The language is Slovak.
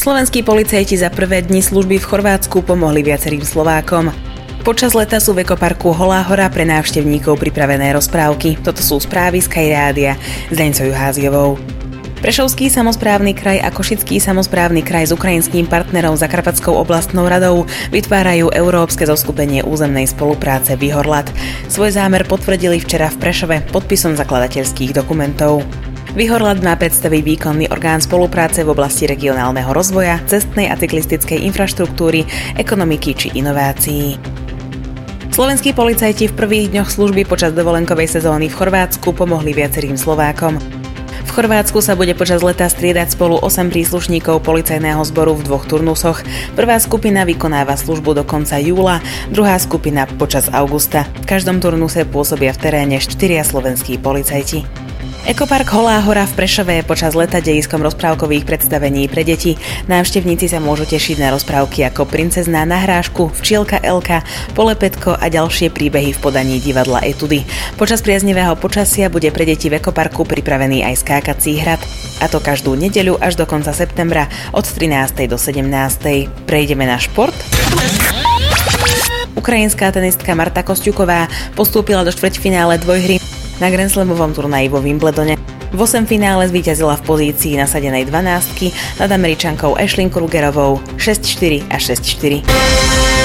Slovenskí policajti za prvé dni služby v Chorvátsku pomohli viacerým Slovákom. Počas leta sú v ekoparku Holá hora pre návštevníkov pripravené rozprávky. Toto sú správy z Sky Rádia s Deňcou Juháziovou. Prešovský samosprávny kraj a Košický samosprávny kraj s ukrajinským partnerom Zakarpatskou oblastnou radou vytvárajú Európske zoskupenie územnej spolupráce Vyhorlat. Svoj zámer potvrdili včera v Prešove podpisom zakladateľských dokumentov. Vyhorlat má predstaviť výkonný orgán spolupráce v oblasti regionálneho rozvoja, cestnej a cyklistickej infraštruktúry, ekonomiky či inovácií. Slovenskí policajti v prvých dňoch služby počas dovolenkovej sezóny v Chorvátsku pomohli viacerým Slovákom. V Chorvátsku sa bude počas leta striedať spolu 8 príslušníkov policajného zboru v 2 turnusoch. Prvá skupina vykonáva službu do konca júla, druhá skupina počas augusta. V každom turnuse pôsobia v teréne 4 slovenskí policajti. Ekopark Holá hora v Prešove je počas leta dejiskom rozprávkových predstavení pre deti. Návštevníci sa môžu tešiť na rozprávky ako Princezná na hrášku, Včielka Elka, Polepetko a ďalšie príbehy v podaní divadla Etudy. Počas priaznivého počasia bude pre deti v ekoparku pripravený aj skákací hrad. A to každú nedeľu až do konca septembra od 13. do 17. Prejdeme na šport. Ukrajinská tenistka Marta Kosťuková postúpila do štvrťfinále dvojhry na Grand Slamovom turnaji vo Wimbledone. V 8 finále zvíťazila v pozícii nasadenej 12 nad Američankou Ashley Krugerovou 6-4 a 6-4.